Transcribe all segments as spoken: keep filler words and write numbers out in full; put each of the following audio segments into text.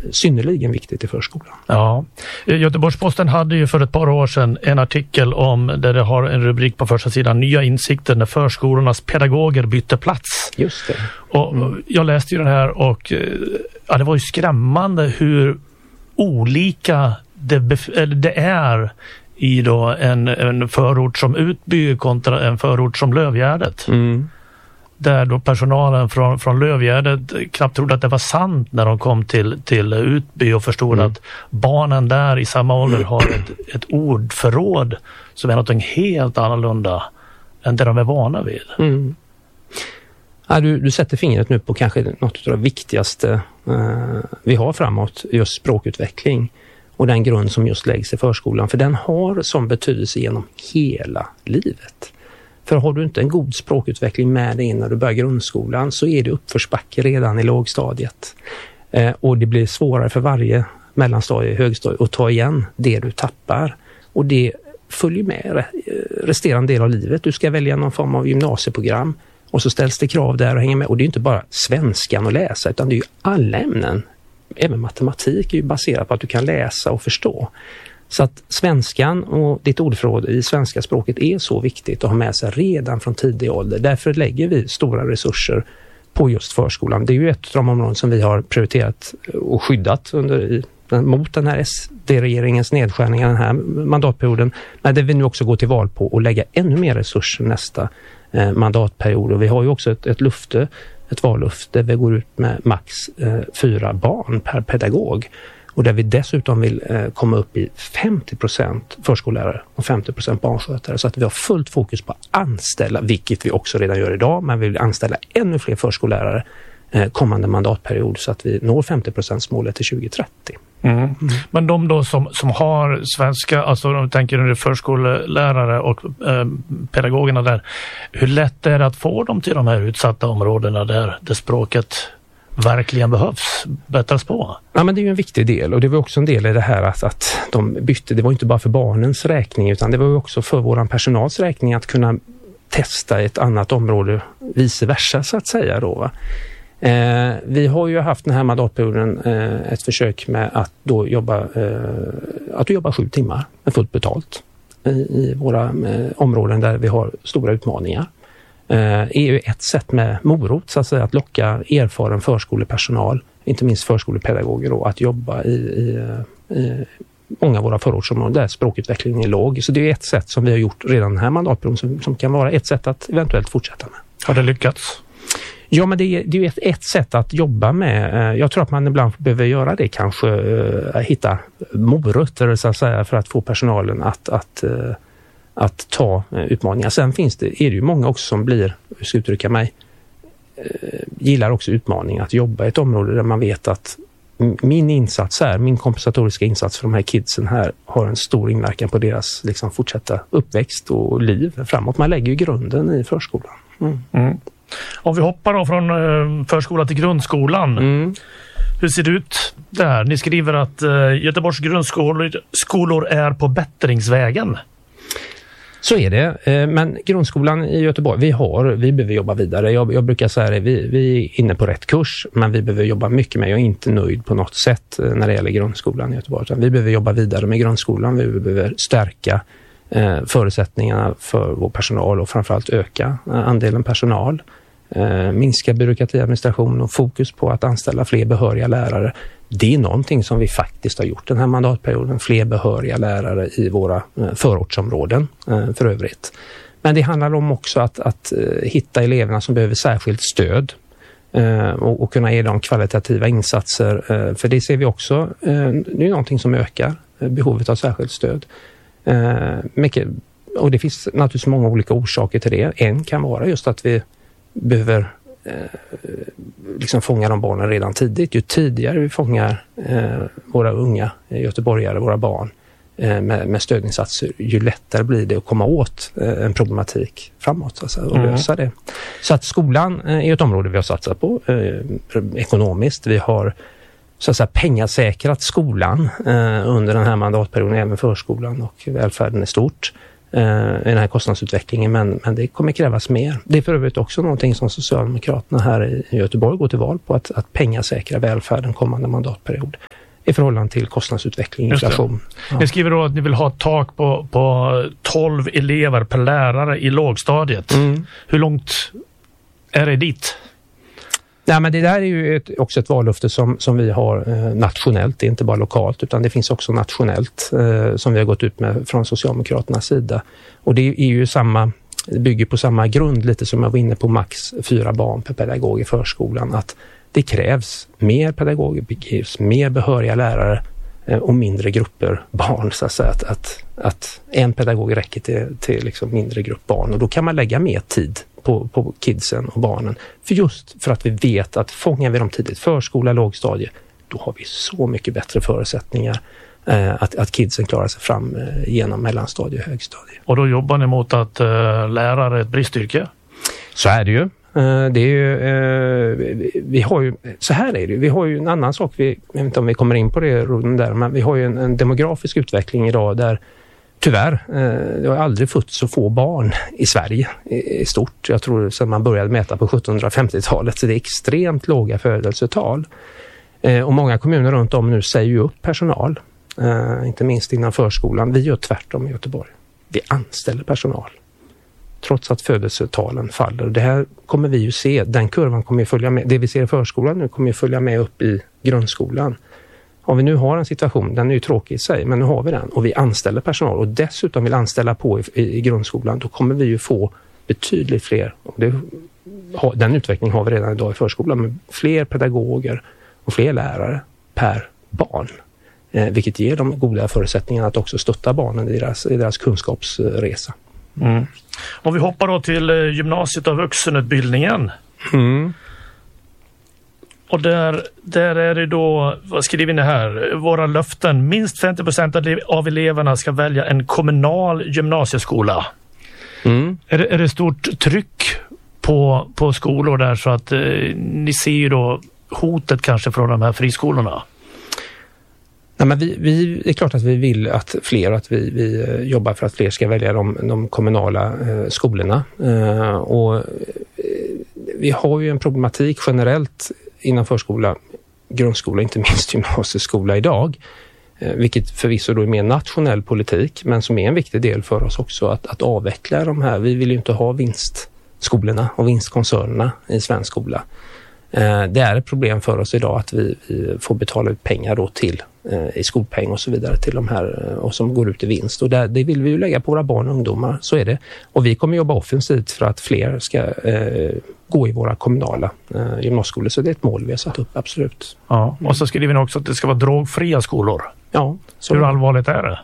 synnerligen viktigt i förskolan. Ja, Göteborgs-Posten hade ju för ett par år sedan en artikel om där det har en rubrik på första sidan: nya insikter när förskolornas pedagoger bytte plats. Just det. Och mm. jag läste ju den här och ja, det var ju skrämmande hur olika det, bef- eller det är i då en, en förort som Utby kontra en förort som Lövgärdet. Mm. Där då personalen från, från Lövgärdet knappt trodde att det var sant när de kom till, till Utby och förstod mm. att barnen där i samma ålder har ett, ett ordförråd som är något helt annorlunda än det de är vana vid. Mm. Ja, du, du sätter fingret nu på kanske något av det viktigaste eh, vi har framåt, just språkutveckling och den grund som just läggs i förskolan. För den har som betydelse genom hela livet. För har du inte en god språkutveckling med dig när du börjar grundskolan så är det uppförsbacke redan i lågstadiet. Eh, och det blir svårare för varje mellanstadie, högstadie att ta igen det du tappar. Och det följer med resterande del av livet. Du ska välja någon form av gymnasieprogram och så ställs det krav där och hänger med. Och det är inte bara svenskan att läsa utan det är ju alla ämnen. Även matematik är ju baserat på att du kan läsa och förstå. Så att svenskan och ditt ordförråd i svenska språket är så viktigt att ha med sig redan från tidig ålder. Därför lägger vi stora resurser på just förskolan. Det är ju ett av de områden som vi har prioriterat och skyddat under, mot den här S D-regeringens nedskärningar den här mandatperioden. Men det vi nu också går till val på och lägga ännu mer resurser nästa eh, mandatperiod. Och vi har ju också ett, ett lufte, ett vallufte där vi går ut med max eh, fyra barn per pedagog. Och där vi dessutom vill eh, komma upp i femtio procent förskollärare och femtio procent barnskötare. Så att vi har fullt fokus på att anställa, vilket vi också redan gör idag. Men vi vill anställa ännu fler förskollärare eh, kommande mandatperiod så att vi når femtio procent målet till tjugo trettio. Mm. Mm. Men de då som, som har svenska, alltså de tänker nu förskollärare och eh, pedagogerna där. Hur lätt är det att få dem till de här utsatta områdena där det språket verkligen behövs bättras på? Ja, men det är ju en viktig del och det var också en del i det här att, att de bytte, det var inte bara för barnens räkning utan det var ju också för våran personals räkning att kunna testa ett annat område vice versa så att säga då va. Eh, vi har ju haft den här mandatperioden eh, ett försök med att då jobba eh, att jobba sju timmar med fullt betalt i, i våra eh, områden där vi har stora utmaningar. är ju ett sätt med morot så att säga, att locka erfaren förskolepersonal, inte minst förskolepedagoger då, att jobba i, i, i många av våra förortsområden där språkutvecklingen är låg. Så det är ett sätt som vi har gjort redan den här mandatperioden som, som kan vara ett sätt att eventuellt fortsätta med. Har det lyckats? Ja, men det är, det är ett, ett sätt att jobba med. Jag tror att man ibland behöver göra det kanske, uh, hitta morötter så att säga för att få personalen att, att uh, att ta utmaningar. Sen finns det, är det ju många också som blir, hur ska jag uttrycka mig, eh, gillar också utmaningar att jobba i ett område där man vet att min insats här, min kompensatoriska insats för de här kidsen här har en stor inverkan på deras liksom, fortsatta uppväxt och liv framåt. Man lägger ju grunden i förskolan. Mm. Mm. Om vi hoppar då från eh, förskola till grundskolan. Mm. Hur ser det ut där? Ni skriver att eh, Göteborgs grundskolor skolor är på bättringsvägen. Så är det, men grundskolan i Göteborg, vi har, vi behöver jobba vidare. Jag, jag brukar säga det, vi, vi är inne på rätt kurs, men vi behöver jobba mycket med. Jag är inte nöjd på något sätt när det gäller grundskolan i Göteborg. Vi behöver jobba vidare med grundskolan, vi behöver stärka eh, förutsättningarna för vår personal och framförallt öka andelen personal. Eh, minska byråkratiadministration och fokus på att anställa fler behöriga lärare. Det är någonting som vi faktiskt har gjort den här mandatperioden. Fler behöriga lärare i våra förortsområden för övrigt. Men det handlar om också att, att hitta eleverna som behöver särskilt stöd och, och kunna ge dem kvalitativa insatser. För det ser vi också, det är någonting som ökar behovet av särskilt stöd. Mycket, och det finns naturligtvis många olika orsaker till det. En kan vara just att vi behöver liksom fånga de barnen redan tidigt. Ju tidigare vi fångar eh, våra unga göteborgare, våra barn eh, med, med stödinsatser, ju lättare blir det att komma åt eh, en problematik framåt alltså, och mm. lösa det. Så att skolan eh, är ett område vi har satsat på eh, ekonomiskt. Vi har så att säga pengasäkrat skolan eh, under den här mandatperioden, även förskolan och välfärden är stort. i den här kostnadsutvecklingen, men, men det kommer krävas mer. Det är för övrigt också någonting som Socialdemokraterna här i Göteborg går till val på, att, att pengasäkra välfärden kommande mandatperiod i förhållande till kostnadsutveckling, inflation. Ja. Ni skriver då att ni vill ha ett tak på, på tolv elever per lärare i lågstadiet. Mm. Hur långt är det dit? Nej, men det där är ju ett, också ett vallöfte som, som vi har eh, nationellt, det är inte bara lokalt utan det finns också nationellt eh, som vi har gått ut med från Socialdemokraternas sida. Och det är ju samma, det bygger på samma grund lite som jag var inne på, max fyra barn per pedagog i förskolan, att det krävs mer pedagoger, det krävs mer behöriga lärare eh, och mindre grupper barn, så att säga, att, att, att en pedagog räcker till, till liksom mindre grupp barn, och då kan man lägga mer tid På, på kidsen och barnen. För just för att vi vet att fångar vi dem tidigt, förskola, lågstadie, då har vi så mycket bättre förutsättningar eh, att, att kidsen klarar sig fram eh, genom mellanstadie och högstadie. Och då jobbar ni mot att eh, lärare är ett bristyrke? Så är det ju. Eh, det är ju eh, vi, vi har ju, så här är det vi har ju en annan sak, vi, jag vet inte om vi kommer in på det där, men vi har ju en, en demografisk utveckling idag där tyvärr, eh, det har aldrig fötts så få barn i Sverige i, i stort. Jag tror sedan man började mäta på sjuttonhundrafemtiotalet, så det är extremt låga födelsetal. Eh, och många kommuner runt om nu säger ju upp personal, eh, inte minst innan förskolan. Vi gör tvärtom i Göteborg. Vi anställer personal, trots att födelsetalen faller. Det här kommer vi ju se, den kurvan kommer ju följa med. Det vi ser i förskolan nu kommer ju följa med upp i grundskolan. Om vi nu har en situation, den är ju tråkig i sig, men nu har vi den och vi anställer personal och dessutom vill anställa på i, i, i grundskolan, då kommer vi ju få betydligt fler, och det, den utvecklingen har vi redan idag i förskolan, med fler pedagoger och fler lärare per barn, eh, vilket ger dem goda förutsättningar att också stötta barnen i deras, i deras kunskapsresa. Mm. Om vi hoppar då till gymnasiet och vuxenutbildningen. Mm. Och där, där är det då, vad skriver ni här? Våra löften. Minst femtio procent av eleverna ska välja en kommunal gymnasieskola. Mm. Är, det, är det stort tryck på, på skolor där, så att eh, ni ser ju då hotet kanske från de här friskolorna? Nej, men vi, vi, det är klart att vi vill att fler, att vi, vi jobbar för att fler ska välja de, de kommunala eh, skolorna. Eh, och eh, vi har ju en problematik generellt inom förskola, grundskola, inte minst gymnasieskola idag, eh, vilket förvisso då är mer nationell politik, men som är en viktig del för oss också att, att avveckla de här. Vi vill ju inte ha vinstskolorna och vinstkoncernerna i svensk skola. Eh, det är ett problem för oss idag att vi, vi får betala ut pengar då till eh, i skolpeng och så vidare till de här eh, och som går ut i vinst, och där, det vill vi ju lägga på våra barn och ungdomar, så är det. Och vi kommer jobba offensivt för att fler ska eh, gå i våra kommunala eh, gymnasieskolor, så det är ett mål vi har satt upp, absolut. Ja, och så skriver ni också att det ska vara drogfria skolor. Ja. Så hur allvarligt är det?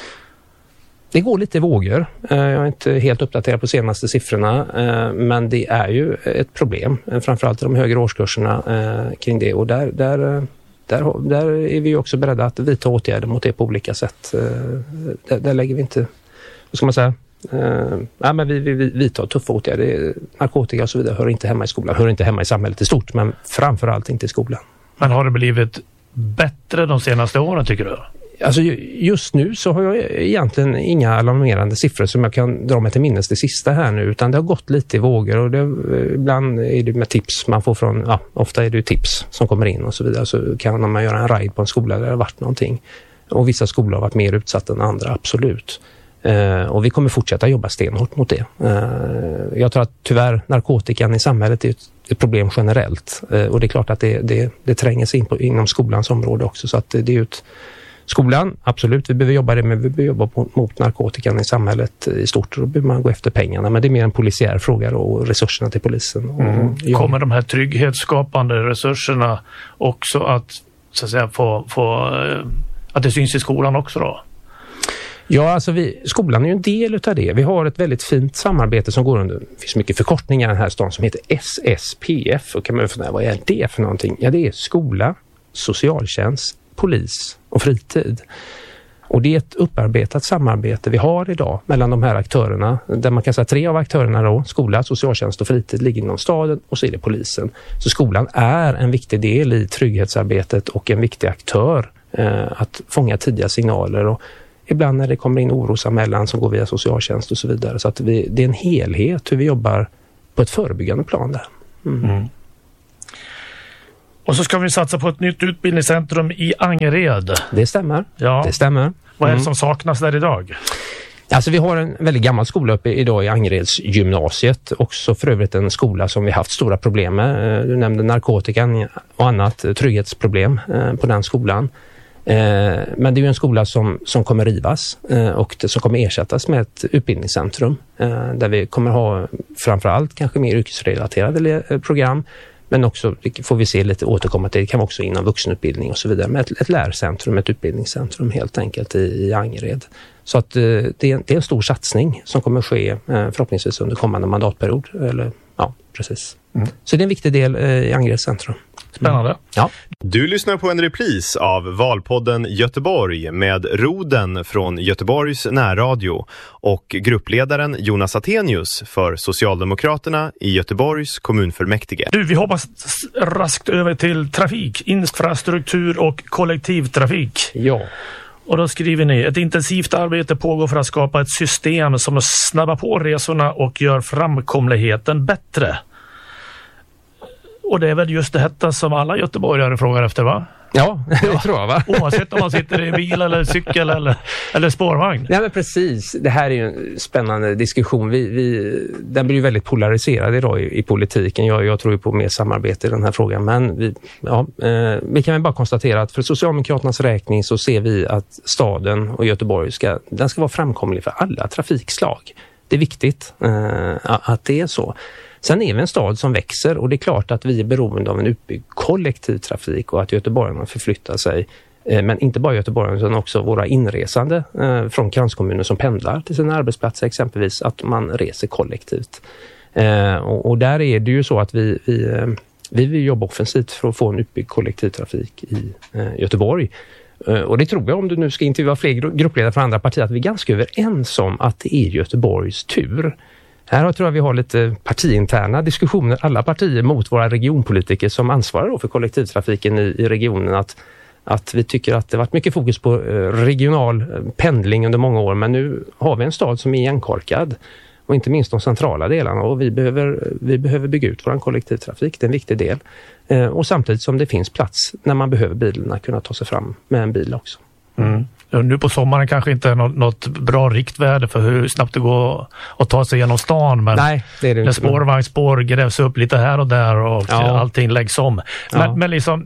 Det går lite i vågor. Jag är inte helt uppdaterad på senaste siffrorna, men det är ju ett problem, framförallt i de högre årskurserna kring det, och där, där, där, där är vi också beredda att vidta åtgärder mot det på olika sätt. Där, där lägger vi inte, vad ska man säga, ja, men vi, vi, vi vidtar tuffa åtgärder. Narkotika och så vidare hör inte hemma i skolan, hör inte hemma i samhället i stort, men framförallt inte i skolan. Men har det blivit bättre de senaste åren, tycker du? Alltså just nu så har jag egentligen inga alarmerande siffror som jag kan dra mig till minnes det sista här nu, utan det har gått lite i vågor, och det, ibland är det med tips man får från, ja, ofta är det ju tips som kommer in och så vidare, så kan man göra en ride på en skola där det har varit någonting, och vissa skolor har varit mer utsatta än andra, absolut. Eh, och vi kommer fortsätta jobba stenhårt mot det. Eh, jag tror att tyvärr narkotikan i samhället är ett, ett problem generellt, eh, och det är klart att det, det, det tränger sig in på, inom skolans område också, så att det, det är ju ett skolan, absolut, vi behöver jobba det, men vi behöver jobba på, mot narkotikan i samhället i stort, och då behöver man gå efter pengarna, men det är mer en polisiär fråga då, och resurserna till polisen. Och, mm. ja. Kommer de här trygghetsskapande resurserna också att, så att säga, få, få, att det syns i skolan också då? Ja, alltså vi, skolan är ju en del utav det. Vi har ett väldigt fint samarbete som går under, det finns mycket förkortningar i den här stan som heter S S P F, och kan man fundera, vad är det för någonting? Ja, det är skola, socialtjänst, polis och fritid. Och det är ett upparbetat samarbete vi har idag mellan de här aktörerna, där man kan säga tre av aktörerna då, skola, socialtjänst och fritid, ligger inom staden, och så är det polisen. Så skolan är en viktig del i trygghetsarbetet och en viktig aktör eh, att fånga tidiga signaler. Och ibland när det kommer in orosanmälan som går via socialtjänst och så vidare. Så att vi, det är en helhet hur vi jobbar på ett förebyggande plan där. Mm. Mm. Och så ska vi satsa på ett nytt utbildningscentrum i Angered. Det stämmer. Ja. Det stämmer. Vad är det mm. som saknas där idag? Alltså vi har en väldigt gammal skola uppe idag i Angereds gymnasiet. Också för övrigt en skola som vi haft stora problem med. Du nämnde narkotikan och annat, trygghetsproblem på den skolan. Men det är ju en skola som, som kommer rivas och som kommer ersättas med ett utbildningscentrum. Där vi kommer ha framförallt kanske mer yrkesrelaterade program. Men också, det får vi se lite återkomma till, det kan vara också inom vuxenutbildning och så vidare. Men ett, ett lärcentrum, ett utbildningscentrum helt enkelt i, i Angered. Så att eh, det, är, det är en stor satsning som kommer ske eh, förhoppningsvis under kommande mandatperiod. Eller, ja, precis. Mm. Så det är en viktig del eh, i Angereds centrum. Spännande. Mm. Ja. Du lyssnar på en repris av Valpodden Göteborg med Roden från Göteborgs närradio och gruppledaren Jonas Attenius för Socialdemokraterna i Göteborgs kommunfullmäktige. Du, vi hoppas raskt över till trafik, infrastruktur och kollektivtrafik. Ja. Och då skriver ni, ett intensivt arbete pågår för att skapa ett system som snabbar på resorna och gör framkomligheten bättre. Och det är väl just detta som alla göteborgare frågar efter, va? Ja, det ja. tror jag, va? Oavsett om man sitter i bil eller cykel eller, eller spårvagn. Ja, men precis. Det här är ju en spännande diskussion. Vi, vi, den blir ju väldigt polariserad idag i, i politiken. Jag, jag tror ju på mer samarbete i den här frågan. Men vi, ja, eh, vi kan väl bara konstatera att för Socialdemokraternas räkning så ser vi att staden och Göteborg ska, den ska vara framkomlig för alla trafikslag. Det är viktigt eh, att det är så. Sen är vi en stad som växer och det är klart att vi är beroende av en utbyggd kollektivtrafik och att göteborgarna förflyttar sig. Men inte bara göteborgarna utan också våra inresande från kranskommuner som pendlar till sina arbetsplatser exempelvis, att man reser kollektivt. Och där är det ju så att vi, vi, vi vill jobba offensivt för att få en utbyggd kollektivtrafik i Göteborg. Och det tror jag, om du nu ska intervjua fler gruppledare från andra partier, att vi är ganska överens om att det är Göteborgs tur. Här tror jag vi har lite partiinterna diskussioner, alla partier mot våra regionpolitiker som ansvarar för kollektivtrafiken i, i regionen. Att, att vi tycker att det varit mycket fokus på regional pendling under många år, men nu har vi en stad som är igenkorkad. Och inte minst de centrala delarna. Och vi behöver, vi behöver bygga ut vår kollektivtrafik, det är en viktig del. Eh, och samtidigt som det finns plats när man behöver bilarna kunna ta sig fram med en bil också. Mm. Nu på sommaren kanske inte är något, något bra riktväder för hur snabbt det går att ta sig genom stan. Men nej, det är det när spårvagnsspår grävs upp lite här och där och ja. allting läggs om. Men, ja. men liksom...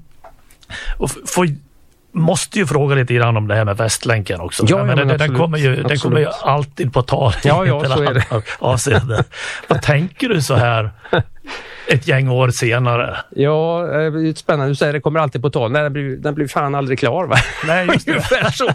Får, måste ju fråga lite grann om det här med Västlänken också. Ja, men ja, den, den, kommer ju, den kommer ju alltid på tal. Ja, ja, så är det. Avseende. Vad tänker du så här ett gäng år senare? Ja, det är spännande. Du säger det kommer alltid på tal. Nej, den blir, den blir fan aldrig klar, va? Nej, just det. så.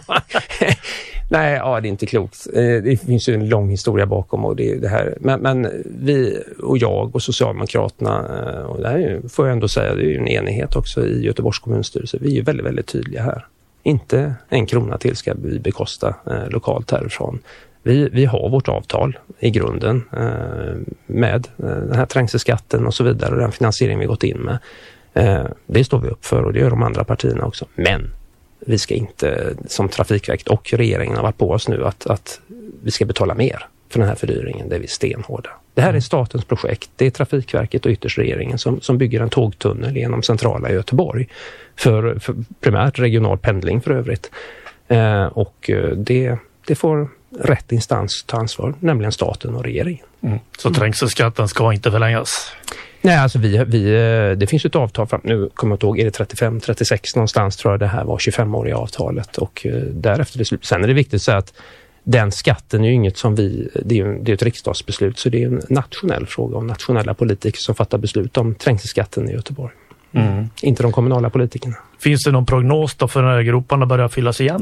Nej, ja, det är inte klokt. Det finns ju en lång historia bakom och det, det här. Men, men vi och jag och Socialdemokraterna, och det här är ju, får jag ändå säga, det är ju en enighet också i Göteborgs kommunstyrelse. Vi är ju väldigt, väldigt tydliga här. Inte en krona till ska vi bekosta eh, lokalt härifrån. Vi, vi har vårt avtal i grunden eh, med eh, den här trängselskatten och så vidare och den finansiering vi gått in med. Eh, det står vi upp för och det gör de andra partierna också. Men vi ska inte, som Trafikverket och regeringen har varit på oss nu, att, att vi ska betala mer för den här fördyringen. Det är vi stenhårda. Det här är statens projekt. Det är Trafikverket och ytterst regeringen som, som bygger en tågtunnel genom centrala Göteborg för, för primärt regional pendling för övrigt. Eh, och det, det får rätt instans ta ansvar, nämligen staten och regeringen. Mm. Så trängselskatten ska inte förlängas? Nej, alltså vi, vi, det finns ett avtal fram, nu kommer jag inte ihåg, är det trettiofem trettiossex någonstans tror jag det här var tjugofemåriga avtalet och därefter det slut. Sen är det viktigt att säga att den skatten är ju inget som vi, det är ju det är ett riksdagsbeslut så det är en nationell fråga om nationella politiker som fattar beslut om trängselskatten i Göteborg. Mm. Inte de kommunala politikerna. Finns det någon prognos då för när groparna börjar fyllas igen?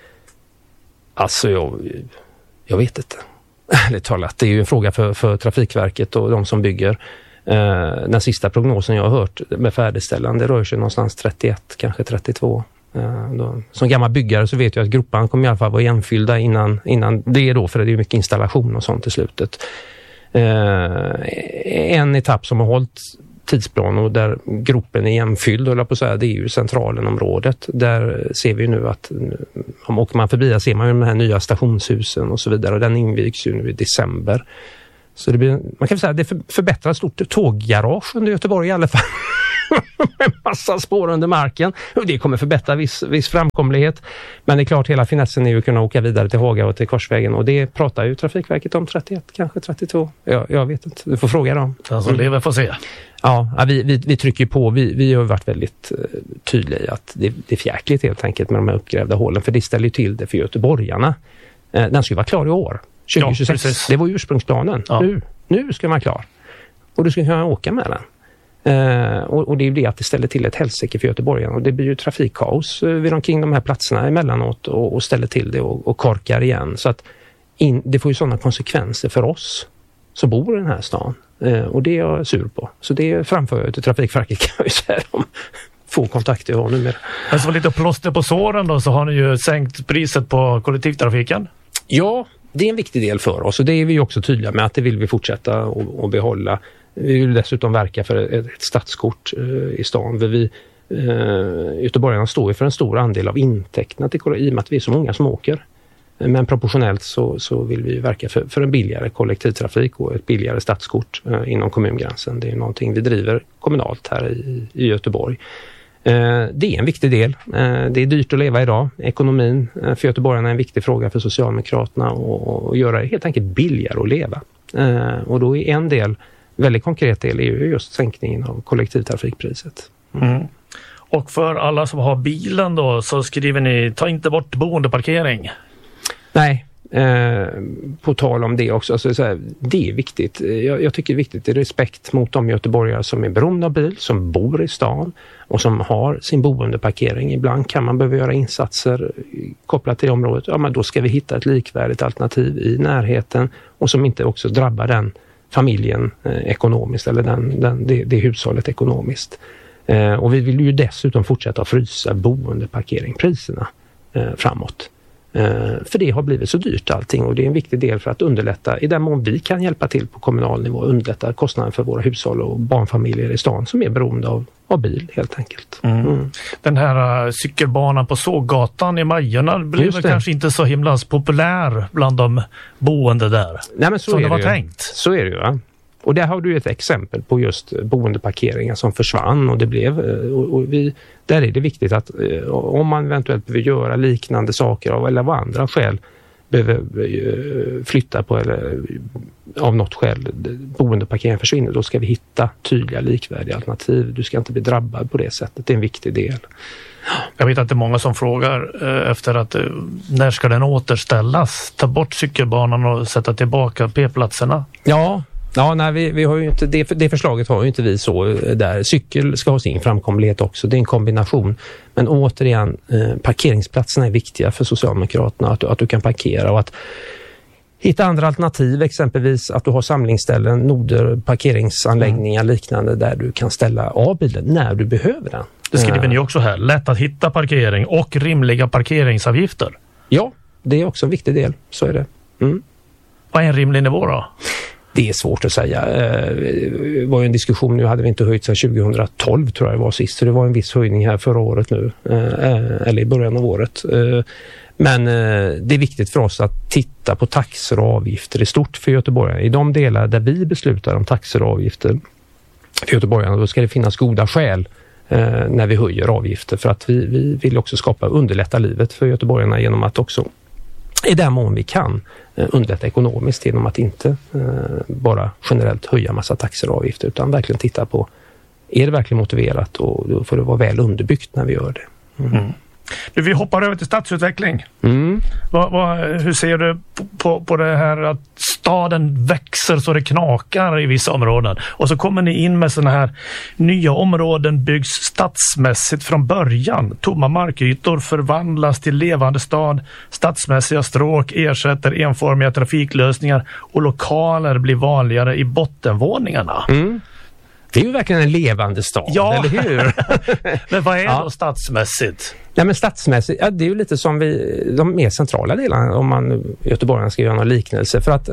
Alltså jag, jag vet inte. Ärligt talat, det är ju en fråga för, för Trafikverket och de som bygger. Eh, den sista prognosen jag har hört med färdigställande rör sig någonstans trettioett, kanske trettiotvå. Eh, då, som gammal byggare så vet jag att groparna kommer i alla fall vara igenfyllda innan, innan det då, för det är mycket installation och sånt i slutet. Eh, en etapp som har hållit tidsplan och där gropen är jämfylld, håller på att säga, det är ju Centralen-området. Där ser vi nu att om åker man förbi, ser man ju de här nya stationshusen och så vidare, och den invigs ju nu i december. Så det blir, man kan säga, det för, förbättrar stort tåggarage under Göteborg i alla fall. Med massa spår under marken. Och det kommer förbättra viss, viss framkomlighet. Men det är klart, hela finessen är ju att kunna åka vidare till Haga och till Korsvägen. Och det pratar ju Trafikverket om trettioett, kanske trettiotvå. Jag, jag vet inte, du får fråga dem. Alltså lever får se. Ja, vi, vi, vi trycker på. Vi, vi har varit väldigt uh, tydliga i att det, det är fjärkligt helt enkelt med de här uppgrävda hålen. För det ställer ju till det för göteborgarna. Uh, den ska vara klar i år. tjugo tjugosex. Ja, det var ursprungsplanen. Ja. Nu, nu ska man vara klar. Och du ska kunna åka med den. Uh, och, och det är ju det att det ställer till ett hälsike för göteborgarna. Och det blir ju trafikkaos uh, vid omkring de här platserna emellanåt och, och ställer till det och, och korkar igen. Så att in, det får ju sådana konsekvenser för oss som bor i den här stan. Uh, och det är jag sur på. Så det framför jag till Trafikverket, kan jag ju säga. De få kontakter jag har nu med. Alltså lite plåster på såren då, så har ni ju sänkt priset på kollektivtrafiken. Ja, det är en viktig del för oss och det är vi också tydliga med att det vill vi fortsätta och, och behålla. Vi vill dessutom verka för ett, ett stadskort eh, i stan. För vi, eh, göteborgarna står ju för en stor andel av intäkterna till, i och med att vi är så många som åker. Men proportionellt så, så vill vi verka för, för en billigare kollektivtrafik och ett billigare stadskort eh, inom kommungränsen. Det är någonting vi driver kommunalt här i, i Göteborg. Eh, det är en viktig del. Eh, det är dyrt att leva idag. Ekonomin eh, för göteborgarna är en viktig fråga för Socialdemokraterna och, och göra det helt enkelt billigare att leva. Eh, och då är en del, väldigt konkret del, är ju just sänkningen av kollektivtrafikpriset. Mm. Mm. Och för alla som har bilen då så skriver ni, ta inte bort boendeparkering. Nej, eh, på tal om det också. Alltså, så här, det är viktigt. Jag, jag tycker det är viktigt i respekt mot de göteborgare som är beroende av bil, som bor i stan och som har sin boendeparkering. Ibland kan man behöva göra insatser kopplat till området. Ja, men då ska vi hitta ett likvärdigt alternativ i närheten och som inte också drabbar den familjen eh, ekonomiskt eller den, den, det, det hushållet ekonomiskt. Eh, och vi vill ju dessutom fortsätta att frysa boendeparkeringpriserna eh, framåt. Uh, för det har blivit så dyrt allting och det är en viktig del för att underlätta, i den mån vi kan hjälpa till på kommunal nivå, underlätta kostnaden för våra hushåll och barnfamiljer i stan som är beroende av, av bil helt enkelt. Mm. Mm. Den här uh, cykelbanan på Såggatan i Majorna blev kanske inte så himla populär bland de boende där. Nej, men så som är det var det tänkt. Så är det ju, va? Och där har du ett exempel på just boendeparkeringar som försvann och det blev, och, och vi, där är det viktigt att om man eventuellt behöver göra liknande saker av, eller av andra skäl behöver flytta på eller av något skäl boendeparkeringen försvinner, då ska vi hitta tydliga likvärdiga alternativ. Du ska inte bli drabbad på det sättet, det är en viktig del. Jag vet att det är många som frågar eh, efter att eh, när ska den återställas? Ta bort cykelbanan och sätta tillbaka p-platserna? Ja, Ja, nej, vi, vi har ju inte, det, det förslaget har ju inte vi så där. Cykel ska ha sin framkomlighet också, det är en kombination. Men återigen, eh, parkeringsplatserna är viktiga för Socialdemokraterna, att, att du kan parkera och att hitta andra alternativ, exempelvis att du har samlingsställen, noder, parkeringsanläggningar liknande där du kan ställa av bilen när du behöver den. Det skriver ni också här, lätt att hitta parkering och rimliga parkeringsavgifter. Ja, det är också en viktig del, så är det. Mm. Vad är en rimlig nivå då? Det är svårt att säga. Det var ju en diskussion, nu hade vi inte höjt sedan tjugohundratolv tror jag det var sist, så det var en viss höjning här förra året nu, eller i början av året. Men det är viktigt för oss att titta på taxor och avgifter i stort för göteborgarna. I de delar där vi beslutar om taxor och avgifter för göteborgarna, då ska det finnas goda skäl när vi höjer avgifter, för att vi, vi vill också skapa underlätta livet för göteborgarna genom att också i den mån vi kan eh, underlätta ekonomiskt genom att inte eh, bara generellt höja massa taxor och avgifter, utan verkligen titta på, är det verkligen motiverat, och då får det vara väl underbyggt när vi gör det. Mm. Mm. Du, vi hoppar över till stadsutveckling. Mm. Va, va, hur ser du på, på, på det här att staden växer så det knakar i vissa områden, och så kommer ni in med såna här nya områden byggs stadsmässigt från början. Tomma markytor förvandlas till levande stad, stadsmässiga stråk ersätter enformiga trafiklösningar och lokaler blir vanligare i bottenvåningarna. Mm. Det är ju verkligen en levande stad, ja. Eller hur? Men vad är ja. då stadsmässigt? Ja, men stadsmässigt, ja, det är ju lite som vi, de mer centrala delarna, om man göteborgarna ska göra någon liknelse. För att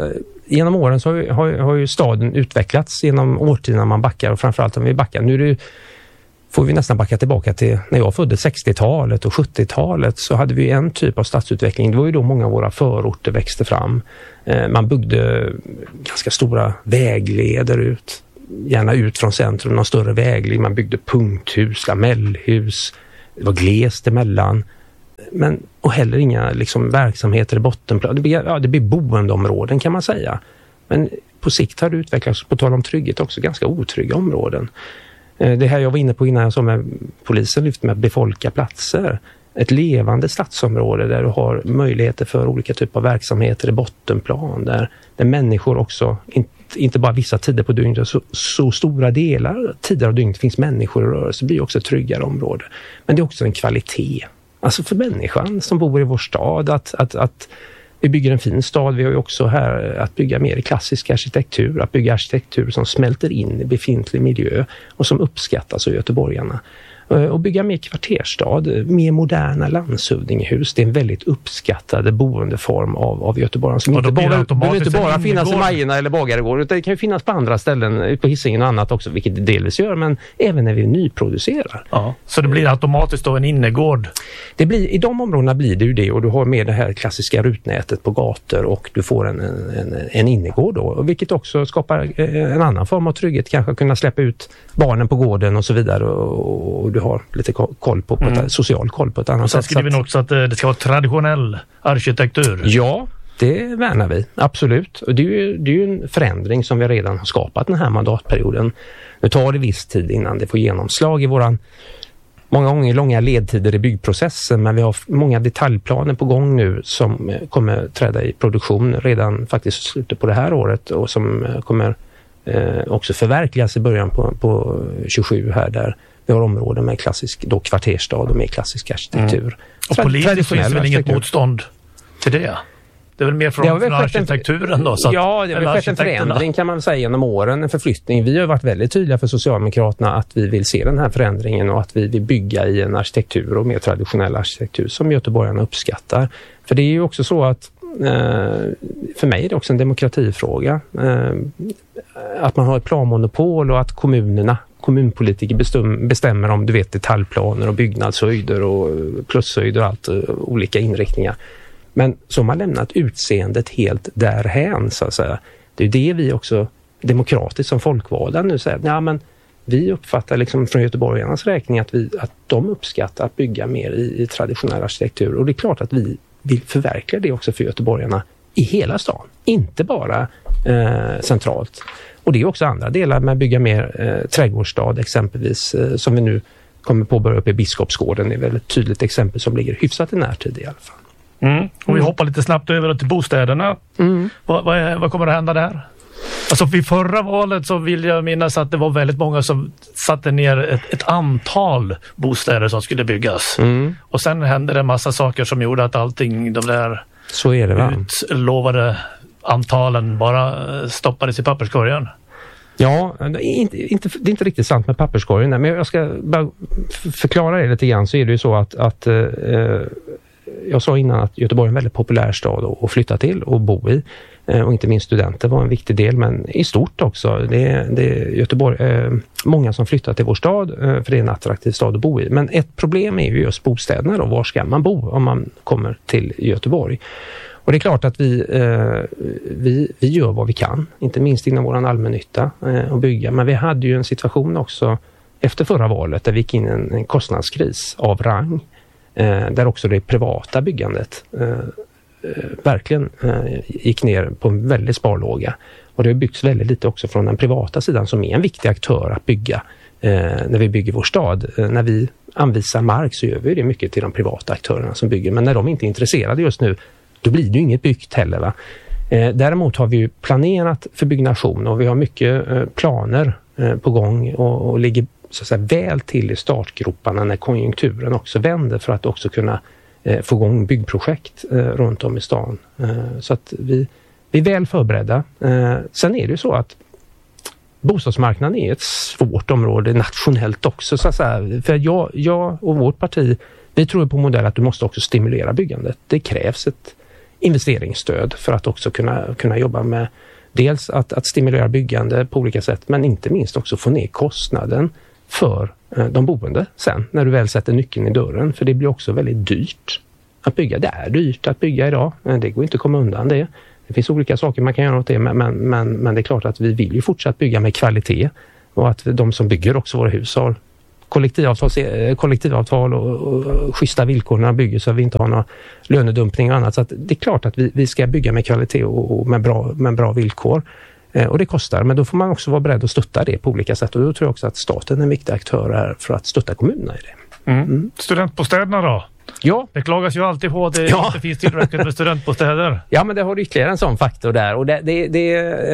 genom åren så har, har, har ju staden utvecklats genom årtionden man backar, och framförallt om vi backar. Nu är det, får vi nästan backa tillbaka till när jag föddes sextiotalet och sjuttiotalet, så hade vi en typ av stadsutveckling. Det var ju då många av våra förorter växte fram. Eh, man byggde ganska stora vägleder ut, gärna ut från centrum, någon större vägled. Man byggde punkthus, lamellhus. Det var glest emellan. Men, och heller inga liksom, verksamheter i bottenplan. Det blir, ja, det blir boendeområden kan man säga. Men på sikt har det utvecklats, på tal om trygghet, också ganska otrygga områden. Det här jag var inne på innan jag sa med polisen lyfte med att befolka platser. Ett levande stadsområde där du har möjligheter för olika typer av verksamheter i bottenplan. Där, där människor också, inte, inte bara vissa tider på dygnet, så, så stora delar tider av dygnet finns människor i rörelse. Det blir också ett tryggare område. Men det är också en kvalitet. Alltså för människan som bor i vår stad, att, att, att vi bygger en fin stad. Vi har ju också här att bygga mer i klassisk arkitektur, att bygga arkitektur som smälter in i befintlig miljö och som uppskattas av göteborgarna. Och bygga mer kvarterstad, mer moderna landshövdingehus. Det är en väldigt uppskattad boendeform av, av Göteborg. Som inte bara, behöver inte bara finnas i Majerna eller Bagaregård, utan det kan ju finnas på andra ställen, på Hisingen och annat också, vilket det delvis gör, men även när vi nyproducerar. Ja, så det blir automatiskt då en innergård? Det blir, i de områdena blir det ju det, och du har med det här klassiska rutnätet på gator och du får en, en, en innergård då, vilket också skapar en annan form av trygghet, kanske kunna släppa ut barnen på gården och så vidare, och, och du har lite koll på, på mm. ett, social koll på ett annat sätt. Sen skriver vi också att det ska vara traditionell arkitektur. Ja, det värnar vi, absolut. Och det är ju, det är ju en förändring som vi redan har skapat den här mandatperioden. Nu tar det viss tid innan det får genomslag i våran många gånger långa ledtider i byggprocessen, men vi har många detaljplaner på gång nu som kommer träda i produktion redan faktiskt i slutet på det här året, och som kommer eh, också förverkligas i början på, på tjugosju här, där vi har områden med klassisk då kvarterstad och med klassisk arkitektur. Mm. Och politiskt finns väl inget motstånd till det? Det är väl mer från, från arkitekturen då? Så att, ja, det har skett en förändring kan man säga genom åren, en förflyttning. Vi har varit väldigt tydliga för Socialdemokraterna att vi vill se den här förändringen och att vi vill bygga i en arkitektur och mer traditionell arkitektur som göteborgarna uppskattar. För det är ju också så att eh, för mig är det också en demokratifråga. Eh, att man har ett planmonopol och att kommunerna kommunpolitiker bestäm, bestämmer om du vet detaljplaner och byggnadshöjder och plushöjder och allt, olika inriktningar. Men som har lämnat utseendet helt därhän så att säga. Det är det vi också demokratiskt som folkvalda nu säger. Ja, men vi uppfattar liksom från göteborgarnas räkning att, vi, att de uppskattar att bygga mer i, i traditionell arkitektur. Och det är klart att vi vill förverkliga det också för göteborgarna i hela stan. Inte bara eh, centralt. Och det är också andra delar med att bygga mer eh, trädgårdsstad exempelvis, eh, som vi nu kommer påbörja upp i Biskopsgården. Det är väl ett tydligt exempel som ligger hyfsat i närtid i alla fall. Mm. Och vi hoppar lite snabbt över till bostäderna. Mm. Vad, vad, är, vad kommer att hända där? Alltså vid förra valet så vill jag minnas att det var väldigt många som satte ner ett, ett antal bostäder som skulle byggas. Mm. Och sen hände det en massa saker som gjorde att allting, de där så är det, va? utlovade antalen bara stoppades i papperskorgen. Ja, inte, inte, det är inte riktigt sant med papperskorgen, men jag ska bara förklara det lite grann. Så är det ju så att, att eh, jag sa innan att Göteborg är en väldigt populär stad att flytta till och bo i. Och inte minst studenter var en viktig del, men i stort också. Det är, det är Göteborg, eh, många som flyttar till vår stad eh, för det är en attraktiv stad att bo i. Men ett problem är ju just bostäderna då. Var ska man bo om man kommer till Göteborg? Och det är klart att vi, eh, vi, vi gör vad vi kan, inte minst inom våran allmännytta eh, och bygga. Men vi hade ju en situation också efter förra valet där vi gick in i en, en kostnadskris av rang. Eh, där också det privata byggandet eh, eh, verkligen eh, gick ner på en väldigt sparlåga. Och det har byggts väldigt lite också från den privata sidan som är en viktig aktör att bygga eh, när vi bygger vår stad. Eh, när vi anvisar mark så gör vi det mycket till de privata aktörerna som bygger. Men när de inte är intresserade just nu, då blir det ju inget byggt heller, va? Eh, däremot har vi ju planerat för byggnation och vi har mycket eh, planer eh, på gång och, och ligger så att säga väl till i startgroparna när konjunkturen också vänder för att också kunna eh, få igång byggprojekt eh, runt om i stan. Eh, så att vi, vi är väl förberedda. Eh, sen är det ju så att bostadsmarknaden är ett svårt område nationellt också. Så att säga. För jag, jag och vårt parti, vi tror på modell att du måste också stimulera byggandet. Det krävs ett investeringsstöd för att också kunna, kunna jobba med dels att, att stimulera byggande på olika sätt, men inte minst också få ner kostnaden för eh, de boende sen när du väl sätter nyckeln i dörren. För det blir också väldigt dyrt att bygga. Det är dyrt att bygga idag. Det går inte att komma undan det. Det finns olika saker man kan göra åt det, men, men, men, men det är klart att vi vill ju fortsatt bygga med kvalitet och att de som bygger också våra hus har kollektivavtal, kollektivavtal och, och, och schyssta villkor när de bygger så att vi inte har någon lönedumpning och annat. Så att det är klart att vi, vi ska bygga med kvalitet och, och med, bra, med bra villkor. Eh, och det kostar, men då får man också vara beredd att stötta det på olika sätt. Och då tror jag också att staten är en viktig aktör här för att stötta kommunerna i det. Mm. Mm. Studentbostäderna då? Ja. Det klagas ju alltid på att det ja. inte finns tillräckligt med studentbostäder. Ja, men det har ytterligare en sån faktor där. Och det, det, det,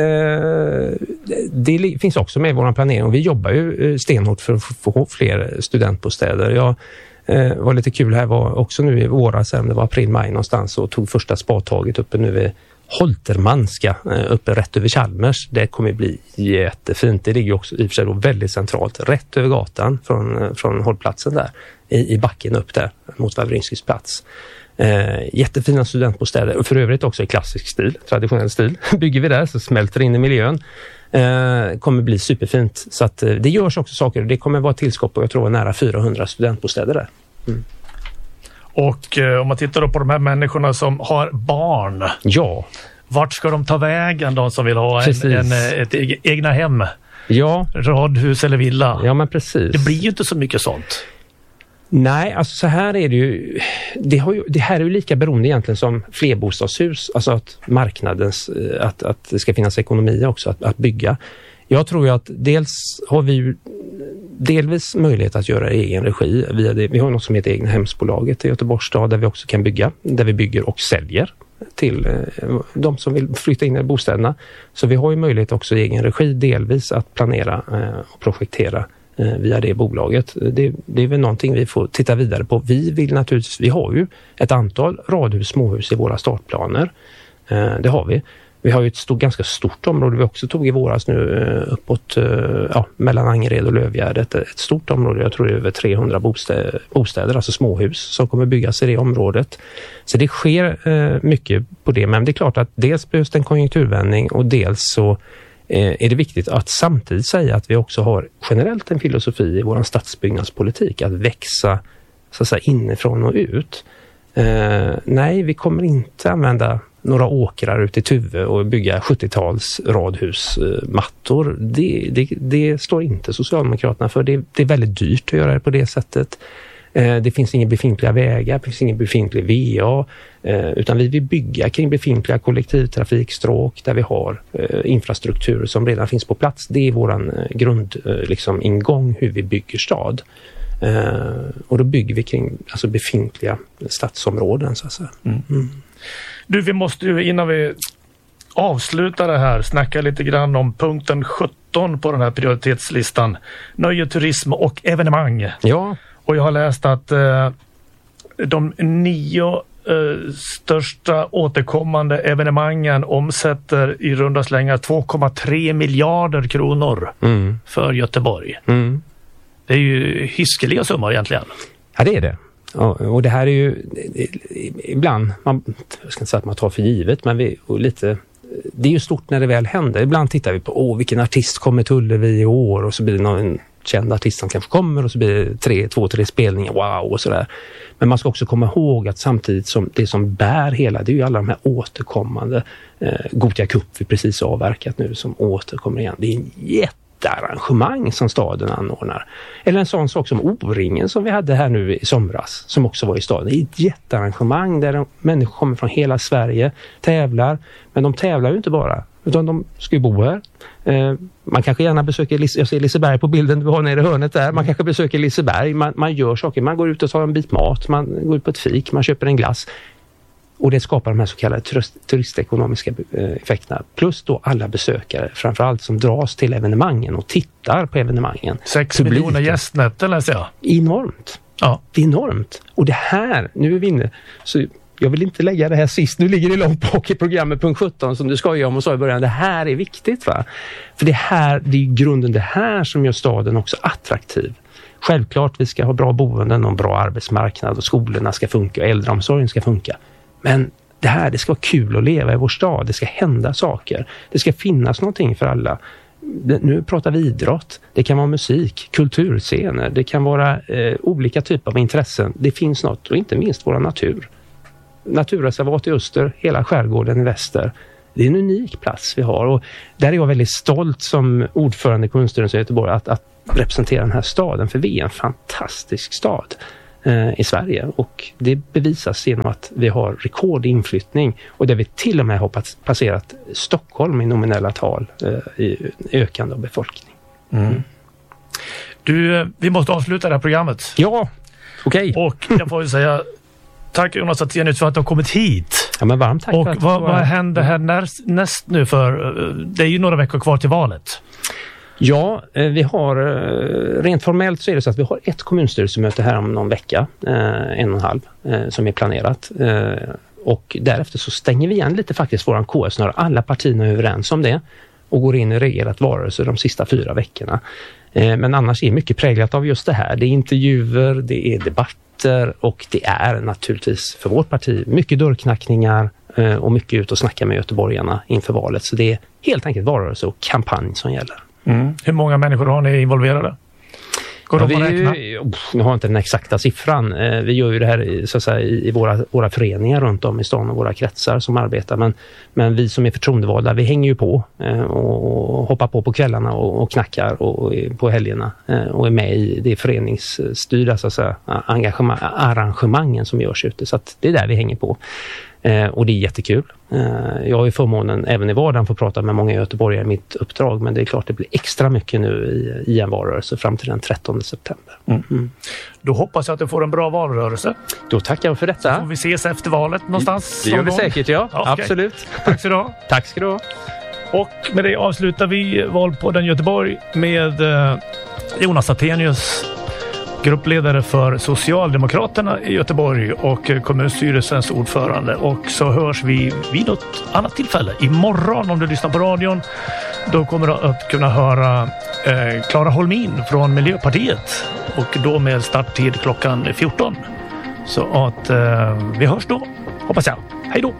eh, det, det finns också med i vår planering. Och vi jobbar ju stenhårt för att få fler studentbostäder. Jag eh, var lite kul här, var också nu i våras, det var april, maj någonstans, och tog första spadtaget uppe nu vid Holtermanska, uppe rätt över Chalmers. Det kommer bli jättefint. Det ligger också i och för sig då väldigt centralt, rätt över gatan från, från hållplatsen där, i, i backen upp där mot Wawrinskys plats. Eh, jättefina studentbostäder och för övrigt också i klassisk stil, traditionell stil. Bygger vi där så smälter in i miljön. Eh, kommer bli superfint. Så att, eh, det görs också saker. Det kommer vara tillskott på, jag tror, nära fyrahundra studentbostäder där. Mm. Och eh, om man tittar då på de här människorna som har barn. Ja. Vart ska de ta vägen, de som vill ha en, en, ett egna hem? Ja. Radhus eller villa? Ja, men precis. Det blir ju inte så mycket sånt. Nej, alltså så här är det ju. Det, har ju, det här är ju lika beroende egentligen som flerbostadshus. Alltså att marknadens, att, att det ska finnas ekonomi också att, att bygga. Jag tror ju att dels har vi ju delvis möjlighet att göra i egen regi via det. Vi har något som heter Egna hemsbolaget i Göteborgs stad där vi också kan bygga, där vi bygger och säljer till eh, de som vill flytta in i bostäderna. Så vi har ju möjlighet också i egen regi delvis att planera eh, och projektera eh, via det bolaget. Det, det är väl någonting vi får titta vidare på. Vi vill naturligtvis, vi har ju ett antal radhus, småhus i våra startplaner. Eh, det har vi. Vi har ju ett stort, ganska stort område vi också tog i våras nu uppåt ja, mellan Angered och Lövgärdet. Ett stort område, jag tror det är över trehundra bostäder, bostäder, alltså småhus som kommer byggas i det området. Så det sker eh, mycket på det, men det är klart att dels behövs det en konjunkturvändning och dels så eh, är det viktigt att samtidigt säga att vi också har generellt en filosofi i vår stadsbyggnadspolitik att växa så att säga inifrån och ut. Eh, nej, vi kommer inte använda några åkrar ute i Tuve och bygga sjuttio-tals radhusmattor. Det, det, det står inte Socialdemokraterna för. Det, det är väldigt dyrt att göra det på det sättet. Eh, det finns inga befintliga vägar, det finns ingen befintlig V A, eh, utan vi vill bygga kring befintliga kollektivtrafikstråk där vi har eh, infrastruktur som redan finns på plats. Det är våran eh, grund, eh, liksom, ingång hur vi bygger stad. Eh, och då bygger vi kring alltså, befintliga stadsområden så att säga. Mm. Mm. Du, vi måste ju innan vi avslutar det här snacka lite grann om punkten sjutton på den här prioritetslistan. Nöje, turism och evenemang. Ja. Och jag har läst att eh, de nio eh, största återkommande evenemangen omsätter i runda slängar två komma tre miljarder kronor mm. för Göteborg. Mm. Det är ju hiskeliga summor egentligen. Ja, det är det. Och det här är ju ibland, man, jag ska inte säga att man tar för givet, men vi, och lite, det är ju stort när det väl händer. Ibland tittar vi på, åh vilken artist kommer till Ullevi i år, och så blir det någon känd artist som kanske kommer och så blir det tre, två, tre spelningar, wow och sådär. Men man ska också komma ihåg att samtidigt som det som bär hela, det är ju alla de här återkommande eh, Gothia Cup vi precis avverkat nu som återkommer igen. Det är en jätte arrangemang som staden anordnar. Eller en sån sak som O-ringen som vi hade här nu i somras som också var i staden. Det är ett jättearrangemang där de, människor kommer från hela Sverige, tävlar, men de tävlar ju inte bara utan de ska ju bo här. Eh, man kanske gärna besöker, jag ser Liseberg på bilden du har nere i hörnet där, man kanske besöker Liseberg, man, man gör saker, man går ut och tar en bit mat, man går ut på ett fik, man köper en glass. Och det skapar de här så kallade turist, turistekonomiska effekterna. Plus då alla besökare, framförallt som dras till evenemangen och tittar på evenemangen. Sex miljoner gästnätter läser jag. Enormt. Ja. Det är enormt. Och det här, nu är vi inne, så jag vill inte lägga det här sist. Nu ligger det långt bak i programmet punkt sjutton som du ska göra om och sa i början. Det här är viktigt va? För det här, det är grunden det här som gör staden också attraktiv. Självklart vi ska ha bra boenden och en bra arbetsmarknad och skolorna ska funka och äldreomsorgen ska funka. Men det här, det ska vara kul att leva i vår stad. Det ska hända saker. Det ska finnas någonting för alla. Det, nu pratar vi idrott. Det kan vara musik, kulturscener. Det kan vara eh, olika typer av intressen. Det finns något, och inte minst vår natur. Naturreservat i öster, hela skärgården i väster. Det är en unik plats vi har, och där är jag väldigt stolt som ordförande i kommunstyrelsen i Göteborg att, att representera den här staden, för vi är en fantastisk stad eh, i Sverige, och det bevisas genom att vi har rekordinflyttning, och där vi till och med har passerat Stockholm i nominella tal eh, i ökande av befolkning. Mm. Mm. Du, vi måste avsluta det här programmet. Ja, okej. Okay. Och jag får ju säga tack Jonas Athenius för att du har kommit hit. Ja, men varmt tack. Och för att vad, var... vad händer här näst, näst nu, för det är ju några veckor kvar till valet. Ja, vi har rent formellt så är det så att vi har ett kommunstyrelsemöte här om någon vecka, en och en halv, som är planerat. Och därefter så stänger vi igen lite faktiskt våran K S när alla partierna är överens om det och går in i regerat varelse de sista fyra veckorna. Men annars är mycket präglat av just det här. Det är intervjuer, det är debatter, och det är naturligtvis för vårt parti mycket dörrknackningar och mycket ut och snacka med göteborgarna inför valet. Så det är helt enkelt varelse och kampanj som gäller. Mm. Hur många människor har ni involverade? Går Ja, de att räkna? Jag har inte den exakta siffran. Vi gör ju det här så att säga, i våra, våra föreningar runt om i stan och våra kretsar som arbetar. Men, men vi som är förtroendevalda, vi hänger ju på och hoppar på på kvällarna och, och knackar och, och på helgerna och är med i det föreningsstyrda så att säga, engagemang, arrangemangen som görs ute. Så att det är där vi hänger på. Eh, och det är jättekul. Eh, jag har ju förmånen även i vardagen få prata med många göteborgare i mitt uppdrag, men det är klart det blir extra mycket nu i, i en valrörelse fram till den trettonde september. Mm. Mm. Då hoppas jag att du får en bra valrörelse. Då tackar jag för detta. Så får vi ses efter valet någonstans. Det gör vi säkert, ja. Okay. Absolut. Tack så du ha. Tack ska du ha. Och med det avslutar vi Valpodden Göteborg med eh, Jonas Athenius, gruppledare för Socialdemokraterna i Göteborg och kommunstyrelsens ordförande. Och så hörs vi vid något annat tillfälle. Imorgon om du lyssnar på radion, då kommer du att kunna höra eh, Clara Holmin från Miljöpartiet, och då med starttid klockan fjorton. Så att eh, vi hörs då, hoppas jag. Hej då!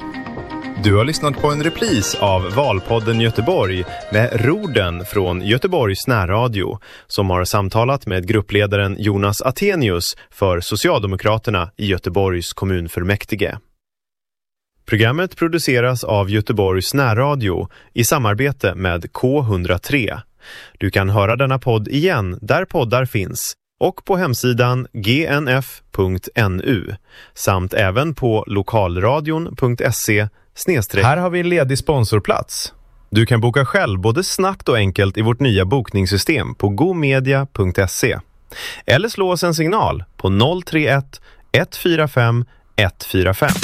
Du har lyssnat på en repris av Valpodden Göteborg med Rorden från Göteborgs närradio, som har samtalat med gruppledaren Jonas Athenius för Socialdemokraterna i Göteborgs kommunfullmäktige. Programmet produceras av Göteborgs närradio i samarbete med K hundratre. Du kan höra denna podd igen där poddar finns, och på hemsidan g n f punkt n u samt även på lokalradion punkt se. Här har vi en ledig sponsorplats. Du kan boka själv både snabbt och enkelt i vårt nya bokningssystem på gomedia punkt se. Eller slå oss en signal på noll tre ett ett fyra fem ett fyra fem.